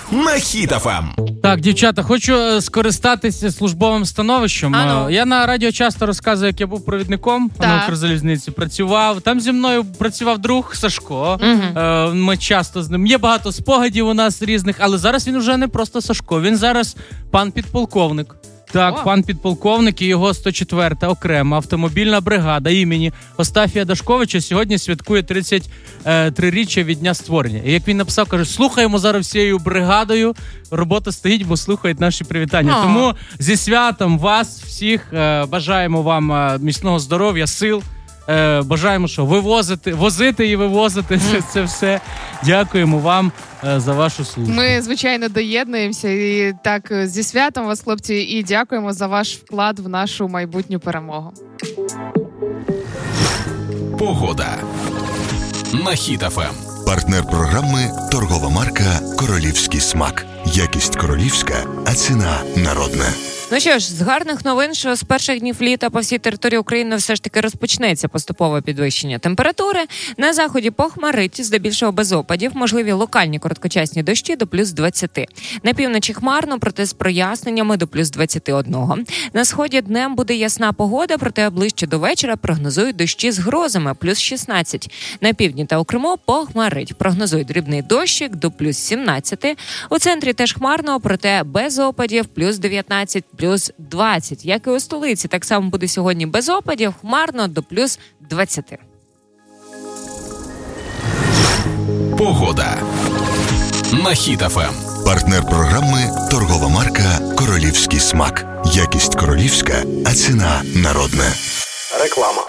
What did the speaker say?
на Хіт ФМ. Так, дівчата, хочу скористатися службовим становищем. Я на радіо часто розказую, як я був провідником на Укрзалізниці, працював. Там зі мною працював друг Сашко. Ми часто з ним. Є багато спогадів у нас різних, але зараз він вже не просто Сашко, він зараз пан підполковник. Так, пан підполковник і його 104-та окрема автомобільна бригада імені Остафія Дашковича сьогодні святкує 33-річчя від дня створення. І як він написав, каже, слухаємо зараз всією бригадою, робота стоїть, бо слухають наші привітання. Тому зі святом вас всіх, бажаємо вам міцного здоров'я, сил, бажаємо, що возити і вивозити це все. Дякуємо вам за вашу службу. Ми, звичайно, доєднуємося і так зі святом вас, хлопці, і дякуємо за ваш вклад в нашу майбутню перемогу. Погода на Хіт ФМ. Партнер програми – торгова марка «Королівський смак». Якість королівська, а ціна народна. Ну що ж, з гарних новин, що з перших днів літа по всій території України все ж таки розпочнеться поступове підвищення температури. На заході похмарить, здебільшого без опадів, можливі локальні короткочасні дощі до плюс 20. На півночі хмарно, проте з проясненнями до плюс 21. На сході днем буде ясна погода, проте ближче до вечора прогнозують дощі з грозами, плюс 16. На півдні та у Криму похмарить, прогнозують дрібний дощик до плюс 17. У центрі теж хмарно, проте без опадів, плюс 19, плюс 20. Як і у столиці, так само буде сьогодні без опадів, хмарно до плюс 20. Погода на Хіт ФМ. Партнер програми – торгова марка «Королівський смак». Якість королівська, а ціна народна. Реклама.